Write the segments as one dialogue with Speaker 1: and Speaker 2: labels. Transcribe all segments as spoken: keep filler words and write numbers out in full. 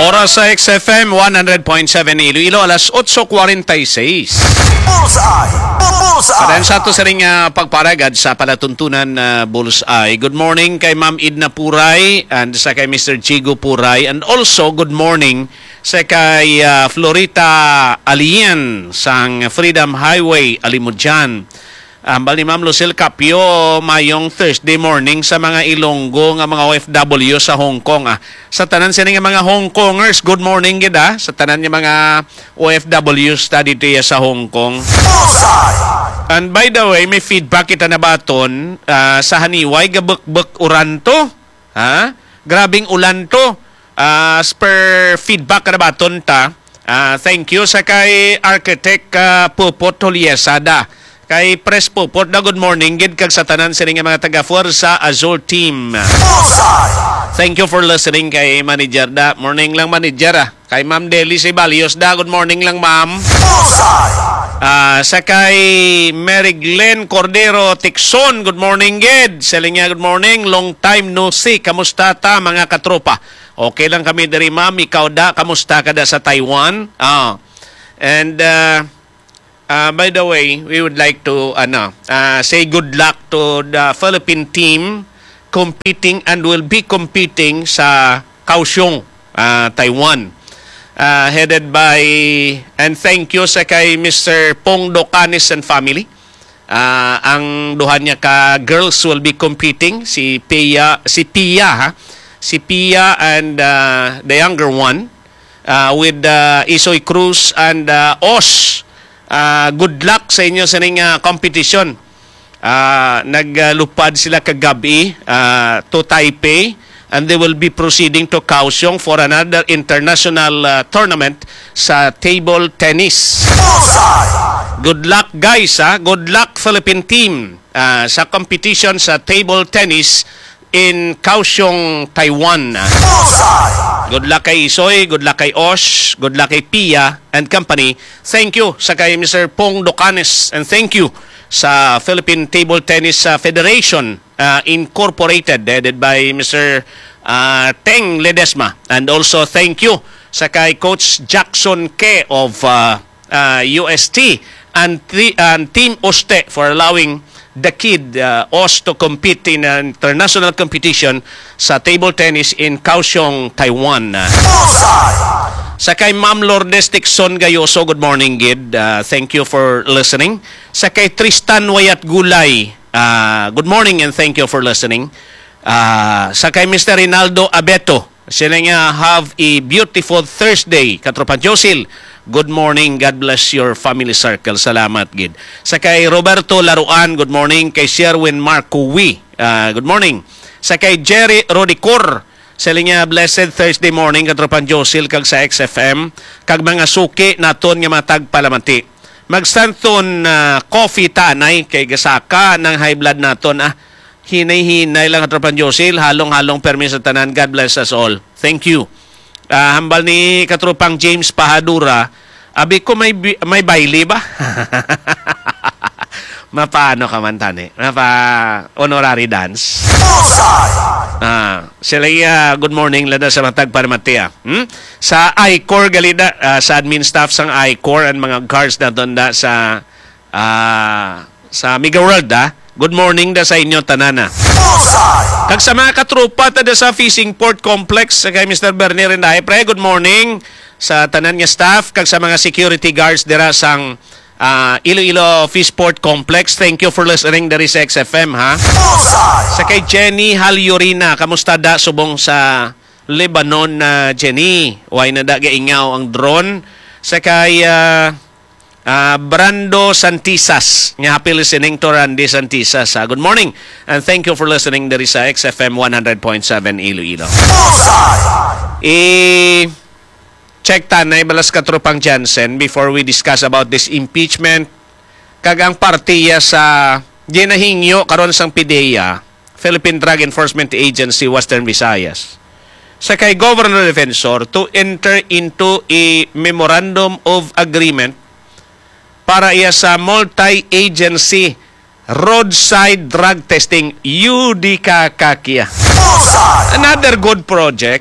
Speaker 1: Oras sa X F M one hundred point seven Iloilo, alas eight forty-six.
Speaker 2: Bullseye! Bullseye!
Speaker 1: Kadan sa ito sa ring uh, pagparagad sa palatuntunan uh, Bullseye. Good morning kay Ma'am Idna Puray and sa kay Mister Chigo Puray, and also good morning sa kay uh, Florita Alien sang Freedom Highway Alimudjan. Ambal ni Ma'am Lucille Capio mayong Thursday morning sa mga Ilonggo nga mga O F W sa Hong Kong. Ah. Sa tanan sila nga mga Hong Kongers, good morning gid ah. Sa tanan nga mga O F W study tiya sa Hong Kong. And by the way, may feedback kita na baton uh, sa Haniway, gabek-bek uran to. Ha? Grabing ulan to. Uh, as per feedback na baton ta. Uh, thank you sa kay Architect uh, Pupot Toliesada. Kay Press Pupot na good morning gid kag sa tanan sa nga mga taga Forza Azul team. Thank you for listening kay Manager da. Morning lang Manager ah. Kay Ma'am Deli Sibalios da, good morning lang Ma'am. Uh, sa kay Mary Glenn Cordero Tixon, good morning gid. Selinga good morning, long time no see. Kamusta ta mga katropa? Okay lang kami diri Ma'am, ikaw da kamusta ka da sa Taiwan? Ah. And uh, Uh, by the way, we would like to ano, uh, say good luck to the Philippine team competing and will be competing sa Kaohsiung, uh, Taiwan. Uh, headed by, and thank you sa kay Mister Pong Docanis and family. Uh, ang duha niya ka girls will be competing, si Pia, si Pia, ha? Si Pia and uh, the younger one uh, with uh, Isoy Cruz and uh, Os. Uh, good luck sa inyo sa ning uh, competition. Uh, naglupad sila kagabi uh, to Taipei, and they will be proceeding to Kaohsiung for another international uh, tournament sa table tennis. Good luck guys, ha? Good luck Philippine team uh, sa competition sa table tennis in Kaohsiung, Taiwan. Good luck kay Isoy, good luck kay Osh, good luck kay Pia and company. Thank you sa kay Mister Pong Docanes, and thank you sa Philippine Table Tennis uh, Federation uh, Incorporated, headed by Mister Uh, Teng Ledesma. And also thank you sa kay Coach Jackson K of uh, uh, U S T and, the, and Team Oste for allowing the kid uh, Os to compete in an international competition sa table tennis in Kaohsiung, Taiwan. Sa kay Ma'am Lourdes Tixon Gayoso, good morning gid. Uh, thank you for listening. Sa kay Tristan Wayat Gulay, uh, good morning and thank you for listening. Uh, sa kay Mister Rinaldo Abeto, sila nga have a beautiful Thursday. Katropan Josil, good morning. God bless your family circle. Salamat, gid. Sa kay Roberto Laruan, good morning. Kay Sherwin Marcowi, uh, good morning. Sa kay Jerry Rodicor, sila nga blessed Thursday morning. Katropan Josil, kag sa X F M. Kag mga suki naton nga matag palamati. Magstanton uh, coffee tanay kay gasaka ng high blood naton. Ah, hinay-hinay lang Katropan Josil. Halong-halong permis sa tanan. God bless us all. Thank you. Uh, hambal ni Katropang James Pahadura, abi ko may may baile ba? Mapano ka man tani? Mapa honorary dance? Ah, sila uh, good morning lada sa matag para matia. Hmm? Sa I C O R galida, uh, sa admin staff sang I C O R and mga guards na tonda sa uh, sa Mega World ah. Good morning da sa inyo tanana. Kag sa mga katropa ta da sa Fishing Port Complex sa kay Mister Bernie Rendahe, pre, good morning sa tanan nga staff kag sa mga security guards dira sang uh, Iloilo Fishport Complex. Thank you for listening dari sa X F M, ha. Sa kay Jenny Halyorina, kamusta da subong sa Lebanon na uh, Jenny? Way na da gaingaw ang drone. Sa kay uh, Uh, Brando Santisas, nga happy listening to Randy Santisas. Uh, good morning and thank you for listening dari sa X F M one hundred point seven Iloilo. I-check tanay balas Katropang Jansen before we discuss about this impeachment. Kagang partiya sa ginahingyo karon sang P D E A, Philippine Drug Enforcement Agency, Western Visayas, sa kay Governor Defensor to enter into a memorandum of agreement para iya sa multi-agency roadside drug testing U D C A C A C I A. Another good project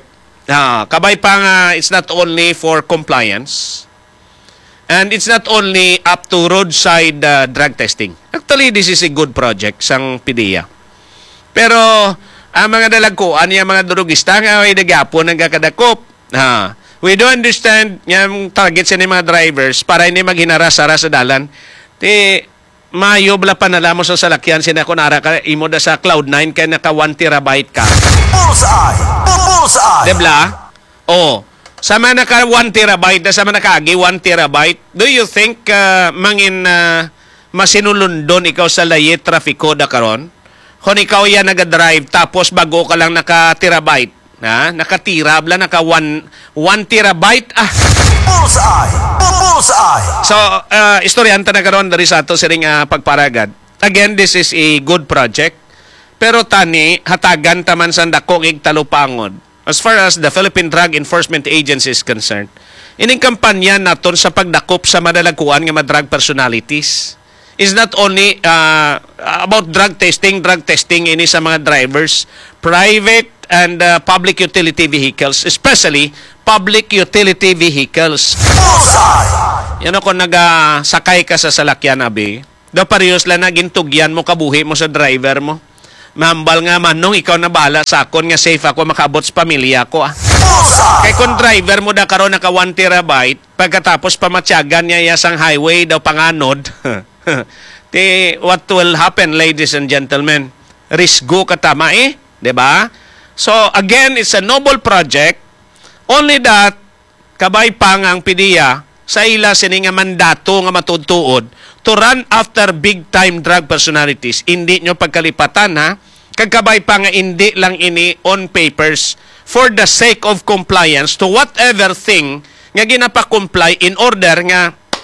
Speaker 1: Ah, kabay pa nga, it's not only for compliance and it's not only up to roadside uh, drug testing. Actually, this is a good project sang P D E A. Pero ang mga dalagkuan, yung mga drugista nga ay nagapon ang kakadakop. Ha. We do understand yung target sa mga drivers para hindi maghinara-sara sa dalan. Ti mayo bla pa nala mo sa salakyan sina kunara ka imo da sa Cloud nine kay naka one terabyte ka.
Speaker 2: Bullseye! Bullseye!
Speaker 1: Debla? Oh, sama naka one terabyte da sama nakaagi one terabyte. Do you think uh, mangin uh, masinulundon ikaw sa layet trafiko da karon? Kung ikaw yan nag-drive tapos bago ka lang naka-terabyte, ha? Naka-tira, bla naka one terabyte, ah.
Speaker 2: Bullseye! Bullseye!
Speaker 1: So, uh, istoryan ta na karon dari sa ato siring uh, pagparagad. Again, this is a good project. Pero tani, hatagan taman sa dakong igtalupangod. As far as the Philippine Drug Enforcement Agency is concerned, ining kampanya naton sa pagdakop sa madalaguan nga mga drug personalities is not only uh, about drug testing, drug testing ini sa mga drivers, private and uh, public utility vehicles, especially public utility vehicles.
Speaker 2: Bullseye!
Speaker 1: Yan ako nagasakay ka sa salakyan, abi. Da parehas lang nagintugyan mo, kabuhi mo sa driver mo. Mambal nga man nung ikaw na bahala sa akon nga safe ako makabot sa pamilya ko. Ah.
Speaker 2: Bullseye!
Speaker 1: Kay kung driver mo da karon naka one terabyte, pagkatapos pamatyagan niya yasang highway daw panganod, Ti, what will happen, ladies and gentlemen? Risgo katama eh, di ba? So, again, it's a noble project. Only that, kabay pa nga ang P D E A, sa ila sini nga mandato nga matutuod to run after big-time drug personalities. Hindi nyo pagkalipatan, ha? Kagkabay pa nga hindi lang ini on papers for the sake of compliance to whatever thing nga ginapa-comply in order nga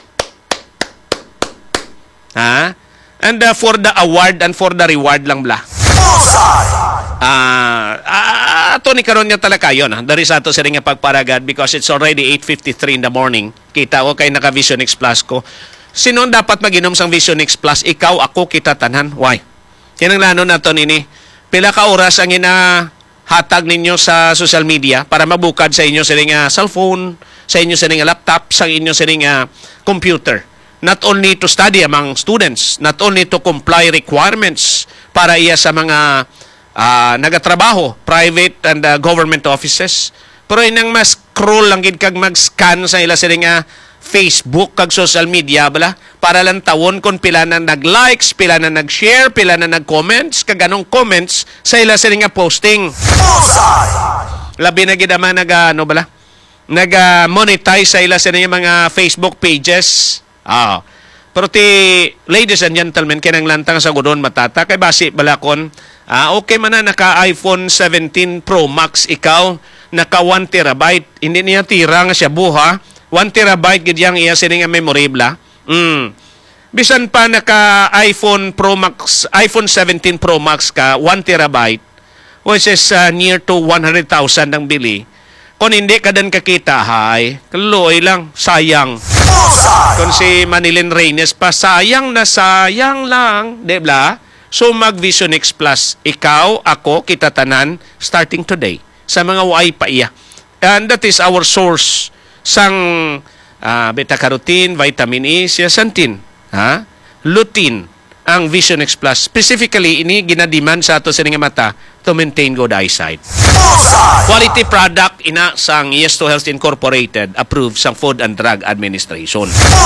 Speaker 1: ha? And uh, for the award and for the reward lang bla.
Speaker 2: Bullseye!
Speaker 1: Ah, uh, ato ni karon nga talaga yon. Dari sa ato sa nga pagparagad because it's already eight fifty-three in the morning. Kita ko kay naka Vision X Plus ko. Sino dapat maginom sang Vision X Plus? Ikaw, ako, kita tanan. Why? Kinanglanon nato nini. Pila ka oras ang ina hatag ninyo sa social media para mabukad sa inyo sa nga cellphone, sa inyo sa nga laptop, sa inyo sa nga computer. Not only to study among students, not only to comply requirements para iya sa mga uh, nagatrabaho, private and uh, government offices, pero inang mas scroll lang gid kag mag-scan sa ila sila nga Facebook kag social media bala para lang tawon kung pila na nag-likes, pila na nag-share, pila na nag-comments, kag anong comments sa ila sila nga posting.
Speaker 2: Bullseye!
Speaker 1: Labi na gid man nag ano bala? Nag-monetize sa ila sila nga mga Facebook pages. Ah. Pero ti ladies and gentlemen kinang lantang sa gudon matata kay basi balakon ah, okay man na naka iPhone seventeen Pro Max ikaw naka one terabyte hindi niya tira nga siya buha one terabyte gid yang iya sini nga memory bla mm. Bisan pa naka iPhone Pro Max iPhone seventeen Pro Max ka one terabyte which is uh, near to one hundred thousand ang bili. Kung hindi ka din kakita, hay, kaluoy lang, sayang. Kung si Manilin Reynes pa, sayang na sayang lang, di ba? So mag Vision X Plus, ikaw, ako, kita tanan, starting today, sa mga way pa iya. And that is our source sang uh, beta-carotene, vitamin E, zeaxanthin, ha? Lutein, ang Vision X Plus. Specifically, ini ginadiman sa ato sa nga mata to maintain good eyesight. Quality product ina sang Yes to Health Incorporated approved sang Food and Drug Administration.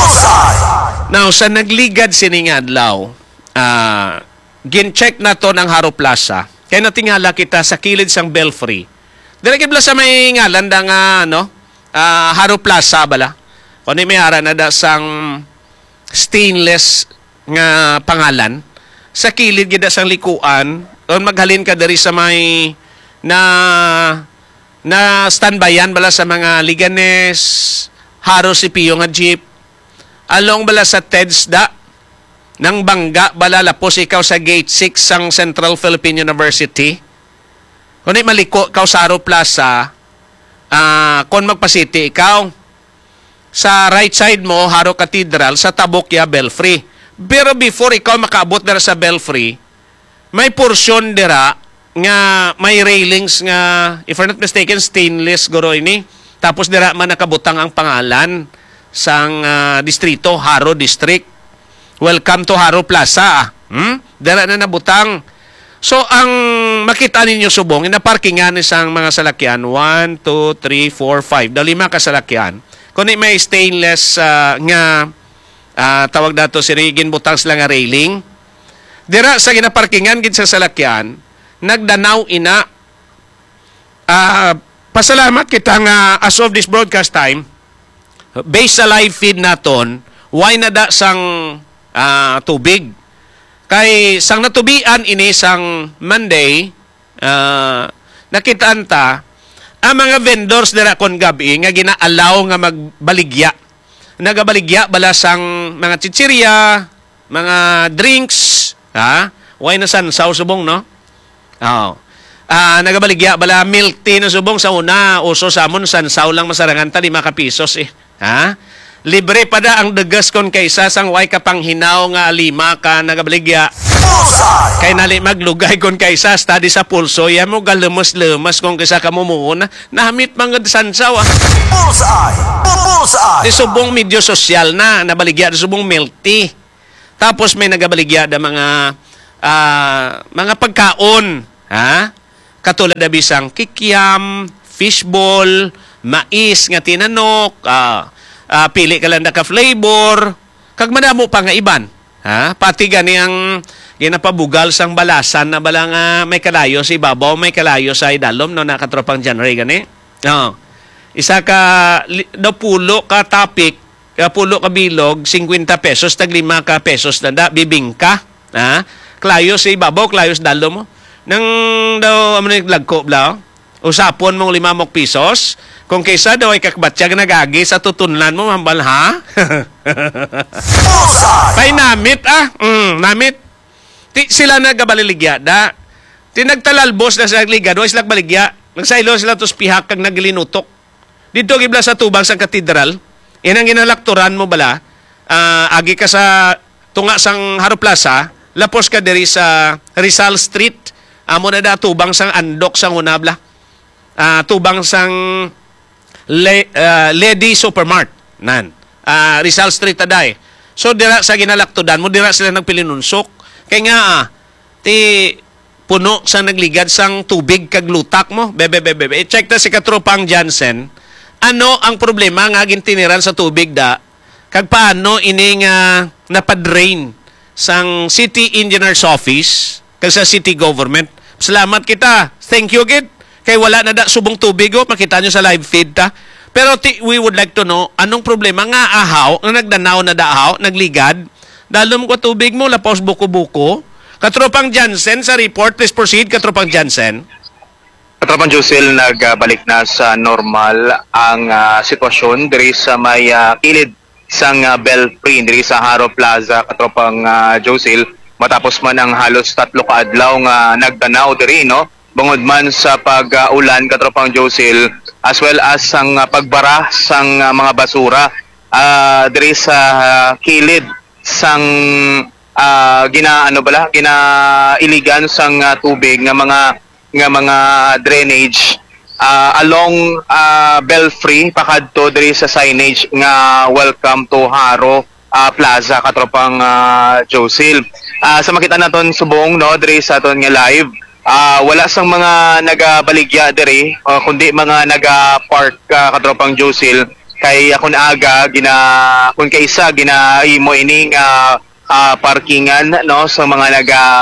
Speaker 1: Now, sa nagligad sining adlaw, uh, gin-check na to ng Haro Plaza. Kaya natingala kita sa kilid sang Belfry. Direk ibla sa may ngalan da nga no, uh, Haro Plaza bala. Kuno may ara na da sang stainless nga pangalan sa kilid gid sang likuan. On maghalin ka dari sa may na na standbyan bala sa mga Liganes, Haro si Pio nga jeep. Along bala sa TEDSDA nang bangga bala lapos ikaw sa gate six sang Central Philippine University. Kung maliko kaw sa Haro Plaza, uh, kung magpasiti ikaw sa right side mo Haro Cathedral sa Tabokya Belfry. Pero before ikaw makaabot dira sa Belfry, may porsyon dira nga may railings nga, if I'm not mistaken, stainless guro ini. Tapos dira man nakabutang ang pangalan sang uh, distrito, Haro District. Welcome to Haro Plaza. Hmm? Dira na nabutang. So, ang makita ninyo subong, inaparkingan isang mga salakyan, one, two, three, four, five, dahil lima ka salakyan. Kung may stainless uh, nga, uh, tawag dato si Regin butang sila nga railing, dira sa ginaparkingan gid sa salakyan, nagdanaw ina. Uh, pasalamat kita nga as of this broadcast time, based sa live feed naton, why nada sang uh, tubig. Kay sang natubian ini sang Monday, uh, nakitaan ta, ang mga vendors dira kon gabi nga ginaalaw nga magbaligya. Nagabaligya bala sang mga chichirya, mga drinks, ha? Why na sansaw subong, no? Oh. Ah, nagabaligya bala milk tea na subong sa una, uso sa amon sansaw lang masarangan ta lima ka pisos eh. Ha? Libre pa da ang degas kon kaysa sang way ka panghinaw nga lima ka nagabaligya.
Speaker 2: Bullseye!
Speaker 1: Kay nali maglugay kon kaysa study sa pulso, ya mo galemos-lemas kung kaysa ka mumuuna, nahamit mga sansaw ah.
Speaker 2: Bullseye! Bullseye!
Speaker 1: Di subong medyo sosyal na, nabaligya di subong milk tea. Tapos may nagabaligya da mga uh, mga pagkaon, ha? Katulad na bisang kikiam, fishball, mais nga tinanok, uh, uh, pili ka lang na ka-flavor, kag madamo pa nga iban. Ha? Pati gani ang ginapabugal sang balasan na bala nga may kalayo sa ibabaw, may kalayo sa idalom, no, nakatropang January gani. No. Isa ka, daw pulo ka topic, ka pulo ka bilog, fifty pesos, tag lima ka pesos na da, bibingka. Ha? Klayo sa ibabaw, klayo sa dalom mo. Nang daw, ano yung lagko, bla? Usapon mong lima mok pisos, kung kaysa daw ay kakbatsyag nagagi sa tutunlan mo, mambal, ha? Pay namit, ah. Mm, namit. Ti, sila nagabaliligya, da. Tinagtalalbos na sa nagliga, doon sila baligya. Nagsaylo sila tos pihak kag naglinutok. Dito gibla sa tubang sa katedral, inang ginalakturan mo bala, uh, agi ka sa tunga sang Haro Plaza, lapos ka diri sa Rizal Street, amo na da tubang sang andok sang unabla. Uh, tubang sang Le, uh, Lady Supermart nan. Uh, Rizal Street aday. So dira sa ginalaktudan mo, dira sila nagpilinunsok. Kay nga ah, ti puno sa nagligad sang tubig kag lutak mo. Bebe bebe bebe. I-check ta si Katropang Jansen. Ano ang problema nga gintiniran sa tubig da? Kag paano ini nga napadrain sang City Engineer's Office kag sa City Government. Salamat kita. Thank you gid. Kay wala na da subong tubig o. Makita nyo sa live feed ta. Pero ti, we would like to know, anong problema nga ahaw, na nagdanaw na daahaw, nagligad, dalom ko tubig mo, lapos buko-buko. Katropang Jansen, sa report, please proceed, Katropang Jansen.
Speaker 3: Katropang Josil, nagbalik na sa normal ang uh, sitwasyon diri sa may uh, kilid sang uh, Belfry, diri sa Haro Plaza, Katropang uh, Josil, matapos man ang halos tatlo ka adlaw nga nagdanaw diri, no? Bungod man sa pag-ulan, uh, Katropang Josil, as well as ang uh, pagbara sang uh, mga basura uh, diri sa uh, kilid sang uh, gina ano bala gina iligan sang uh, tubig nga mga nga mga drainage uh, along uh, Belfry pakadto diri sa signage nga welcome to Haro uh, Plaza, Katropang uh, Josil. Uh, sa makita naton subong, no, diri sa aton nga live, Uh, wala sang mga nagabaligya diri, uh, kundi mga naga-park uh, Katropang Josil. Kay ako na aga gina kun kaysa ginaimo ining uh, uh, parkingan, no, sa mga naga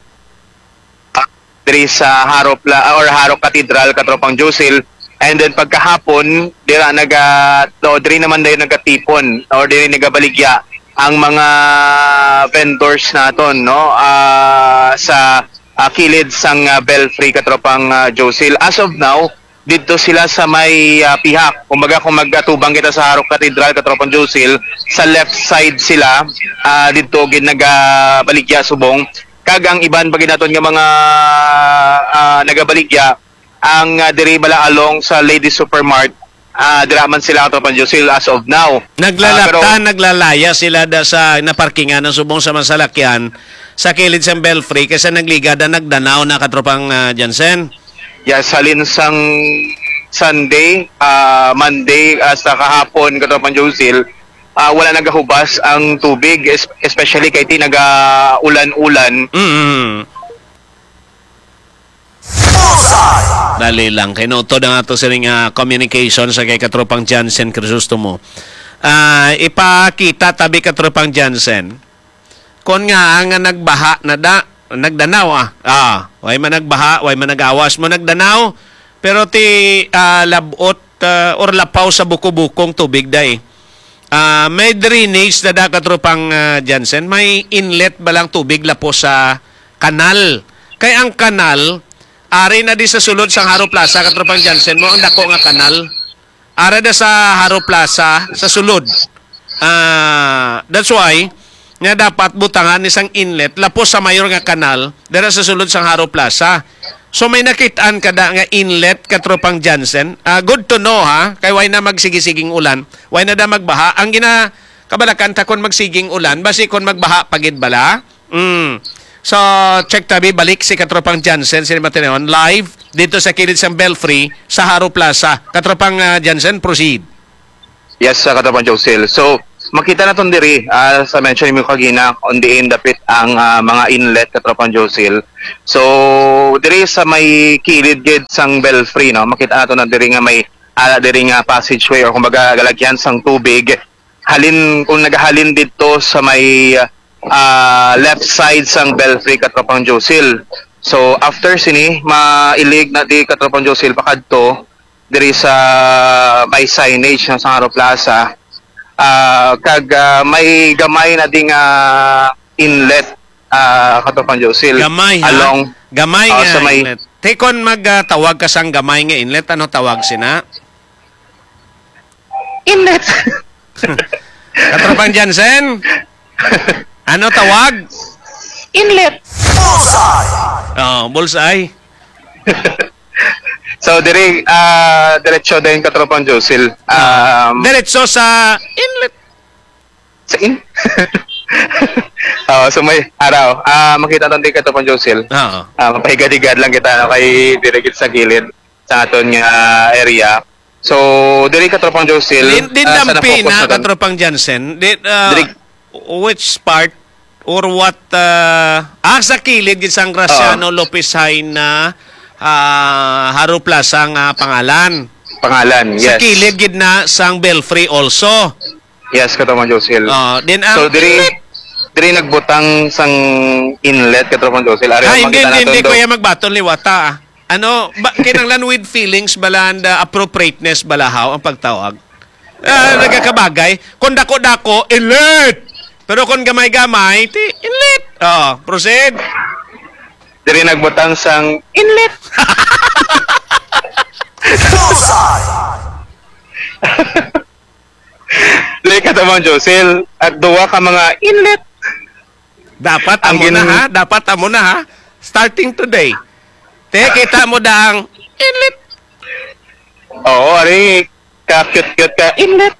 Speaker 3: uh, diri sa Haro Pla or Haro Cathedral, Katropang Josil. And then pagkahapon dira naga no, diri naman dayon nagatipon or diri nagabaligya ang mga vendors naton, no, uh, sa Uh, kilid sang uh, Belfry, Katropang uh, Josil. As of now, dito sila sa may uh, pihak. Kumbaga kung magkatubang kita sa Haro Cathedral, Katropang Josil, sa left side sila, uh, dito ginagabaligya subong. Kag ang iban pag naton nga mga uh, nagabaligya, ang uh, diri bala along sa Lady Supermart, uh, diraman sila katropang Josil as of now.
Speaker 1: Naglalakta,
Speaker 3: Ah, pero-
Speaker 1: naglalaya sila da sa naparkingan ng subong sa masalakyan sa kilid sa Belfry kasi nagligada, nagdanaw na katropang uh, Jansen.
Speaker 3: Yes, halin sang Sunday, ah, Monday, hasta kahapon, katropang Josil, ah, wala nagahubas ang tubig, es- especially kay ti naga-ulan-ulan.
Speaker 1: Mm.
Speaker 2: Bullseye.
Speaker 1: Dali lang. Kinuto na nga ito sa ring uh, communication sa kay katropang Jansen Crisostomo. Ah, ipakita tabi katropang Jansen. Kung nga ang nagbaha na da, nagdanaw ah. Ah, way man nagbaha, way man nagawas mo nagdanaw. Pero ti ah, labot ah, or lapaw sa buko-bukong tubig day. Ah, may drainage na da katropang ah, Jansen, may inlet ba lang tubig lapo sa kanal. Kaya ang kanal ari na di sa sulod sang Haro Plaza katropang Jansen mo ang dako nga kanal. Ara da sa Haro Plaza sa sulod. Ah, that's why nga dapat butangan isang inlet lapo sa mayor nga kanal dara sa sulod sang Haro Plaza. So may nakitaan kada nga inlet katropang Jansen. Ah, good to know ha. Kay why na magsigisiging ulan, why na da magbaha. Ang gina kabalakan ta kon magsiging ulan basi kon magbaha pagid bala. Mm. So, check tabi, balik si Katropang Jansen, si Mateneon, live dito sa kilid ng Belfry sa Haro Plaza. Katropang uh, Jansen, proceed.
Speaker 3: Yes, sa katropang Josil. So, makita na itong diri, ah, sa mention mo kagina, on the end dapit ang ah, mga inlet katropang Josil. So, diri sa may kilid gid sang Belfry, no? Makita na ito na diri nga may ala diri nga passageway or kumbaga galagyan sang tubig. Halin, kung nagahalin dito sa may uh, left side sang Belfry katropang Josil. So after sini mailig na di katropang Josil pakadto diri sa may signage ng Haro Plaza. Uh, kag uh, may gamay na ding uh, inlet uh, katropang Josil.
Speaker 1: Gamay ha?
Speaker 3: Along
Speaker 1: Gamay
Speaker 3: uh,
Speaker 1: nga
Speaker 3: sa may
Speaker 1: inlet. Tekon magtawag ka sang gamay nga inlet, ano tawag sina?
Speaker 3: inlet.
Speaker 1: Katropang Jansen? Ano tawag?
Speaker 3: Inlet.
Speaker 2: Bullseye.
Speaker 1: Oh, bullseye.
Speaker 3: So diri uh, diretso din katropang Josil. Um,
Speaker 1: Diretso sa inlet.
Speaker 3: Sa in? Oh, so may araw. Ah, makita natin dito katropang Josil.
Speaker 1: Oo.
Speaker 3: Ah, mapahigadigad lang kita no, kay dirigit sa gilid sa aton nga area. So, diri katropang Josil.
Speaker 1: Din, din
Speaker 3: ah, sa
Speaker 1: dampi
Speaker 3: na-focus
Speaker 1: na
Speaker 3: naton.
Speaker 1: katropang Jansen. Din, uh,
Speaker 3: Diri-
Speaker 1: which part or what uh, ah sa kilid gid sang Graciano Lopez High na uh, Haro Plaza nga pangalan.
Speaker 3: Pangalan,
Speaker 1: Sa
Speaker 3: yes.
Speaker 1: kilid gid na sang Belfry also.
Speaker 3: Yes, katropang Josil.
Speaker 1: Uh, din ang
Speaker 3: So, diri diri nagbutang sang inlet katropang Josil. Ari
Speaker 1: Ah,
Speaker 3: ang
Speaker 1: hindi,
Speaker 3: makita
Speaker 1: hindi, hindi
Speaker 3: naton
Speaker 1: ko
Speaker 3: do-
Speaker 1: yan magbaton liwata. ah. Ano, ba, kinanglan with feelings bala and uh, appropriateness balahaw ang pagtawag. Ah, nagkakabagay. Kung dako-dako, inlet! Pero kung gamay-gamay, ti inlet. Oh, proceed.
Speaker 3: Diri nagbutang sang inlet.
Speaker 2: Bullseye.
Speaker 3: Diri katropang Josil at duwa ka mga inlet.
Speaker 1: Dapat
Speaker 3: Ang
Speaker 1: amo na
Speaker 3: gin-
Speaker 1: ha, dapat amo na ha. Starting today. Te, kita mo daang inlet.
Speaker 3: Oo, ari ka cute-cute ka inlet.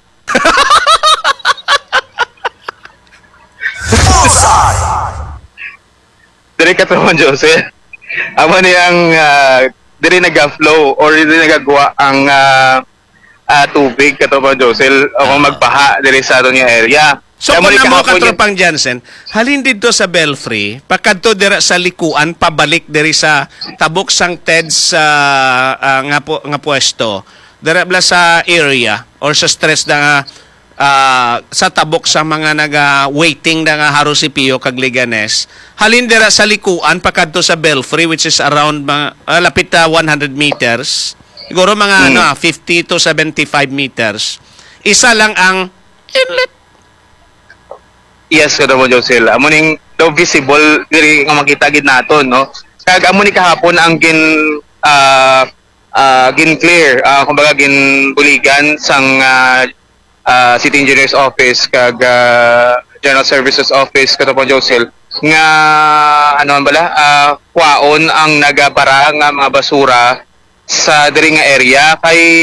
Speaker 2: Bullseye.
Speaker 3: Diri katropang Josil. Amo niyang uh, diri naga-flow or diri nagagawa ang uh, uh, tubig katropang Josil o kung magbaha diri sa aton nga area.
Speaker 1: So
Speaker 3: Kaya
Speaker 1: kung
Speaker 3: muli
Speaker 1: na mo
Speaker 3: kahapon yun-
Speaker 1: katropang Jansen, halin dito sa Belfry, pakadto dira sa likuan, pabalik diri sa tabok sang Ted's uh, uh, nga, po, nga pwesto, dira bla sa area or sa stress na uh, sa tabok sa mga naga-waiting na nga Haro C P O kag Liganes, halin dira sa likuan, pakadto sa Belfry, which is around mga, uh, lapit na one hundred meters, siguro mga
Speaker 3: Hmm.
Speaker 1: ano, ah, fifty to seventy-five meters, isa lang ang inlet.
Speaker 3: Yes, katropang Josil. Amo ning daw visible diri nga makita gid naton, no. Kag amo ni kahapon ang gin uh, uh, gin clear, uh, kumbaga gin buligan sang uh, uh, City Engineers Office kag uh, General Services Office katropang Josil nga ano man bala uh, kwaon ang nagabara nga mga basura sa diri nga area kay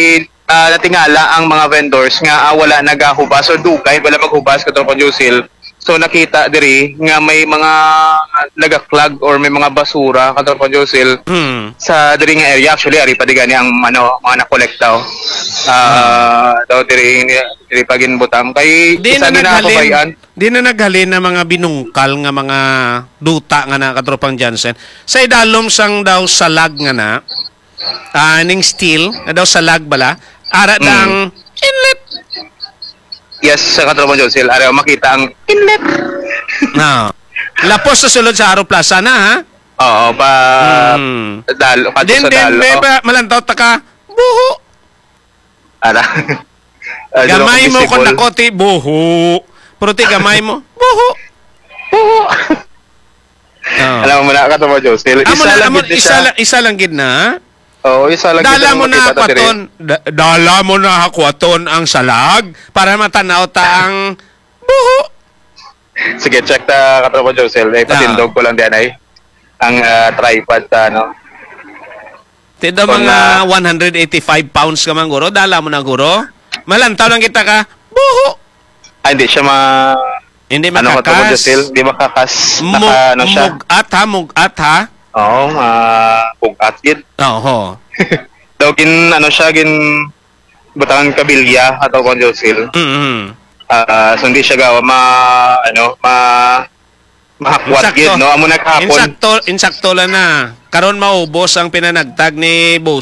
Speaker 3: ah, natingala ang mga vendors nga ah, wala nagahubas or dugay wala maghubas katropang Josil. So nakita diri nga may mga nagaklag or may mga basura katropang Josil
Speaker 1: Hmm.
Speaker 3: sa diri nga area. Actually ari pa di gani ang ano mga na-collect daw. Ah, daw diri diri pa ginbutang kay
Speaker 1: Di
Speaker 3: isa
Speaker 1: na
Speaker 3: ginapabayan.
Speaker 1: naghalin, di na naghalin na mga binungkal nga mga duta nga na katropang Jansen. Sa idalom sang daw salag nga na, ah, ning steel, na daw salag bala, ara
Speaker 3: Mm.
Speaker 1: dang inlet.
Speaker 3: Yes, sa katropang Josil, ari makita ang inlet.
Speaker 1: No. Lapos sa sulod sa Haro Plaza na, ha?
Speaker 3: Oo, pa
Speaker 1: Hmm.
Speaker 3: dalo kadto
Speaker 1: Din,
Speaker 3: sa
Speaker 1: din,
Speaker 3: dalo.
Speaker 1: be, ba, malantaw ta ka, buho.
Speaker 3: Ara. Ah,
Speaker 1: Gamay mo
Speaker 3: visible.
Speaker 1: kung nakoti, buho. Pero ti gamay mo, buho.
Speaker 3: Oo.
Speaker 1: Oh.
Speaker 3: Alam mo na katropang Josil,
Speaker 1: Amo
Speaker 3: isa
Speaker 1: na,
Speaker 3: lang
Speaker 1: amo,
Speaker 3: gid
Speaker 1: isa,
Speaker 3: siya.
Speaker 1: lang, isa lang gid na.
Speaker 3: Oo, isa lang
Speaker 1: Dala
Speaker 3: gid ang
Speaker 1: mo na
Speaker 3: makita ta diri.
Speaker 1: hakwaton, da- dala mo na hakwaton ang salag para matanaw ta ang buho.
Speaker 3: Sige, check ta katropang Josil. Eh, patindog ko lang diyan ay ang ah, tripod ta no.
Speaker 1: Tida
Speaker 3: Kung,
Speaker 1: mga
Speaker 3: ah,
Speaker 1: one hundred eighty-five pounds ka man guro, dala mo na guro. Malantaw lang kita ka, buho.
Speaker 3: Ah, hindi siya ma
Speaker 1: Hindi
Speaker 3: ano katropang
Speaker 1: makakas.
Speaker 3: Josil, di makakas
Speaker 1: Mug,
Speaker 3: naka ano siya.
Speaker 1: mugat ha, mugat ha.
Speaker 3: Oo, ma bugat gid.
Speaker 1: Oo.
Speaker 3: Daw kin ano siya gin butangan kabilya ato kon Josil.
Speaker 1: Mm-hmm.
Speaker 3: Ah, so hindi siya gawa ma ano ma mahakwat gid no amo naghapon.
Speaker 1: Insakto, insakto lang na. Karon maubos ang pinanagtag ni Boss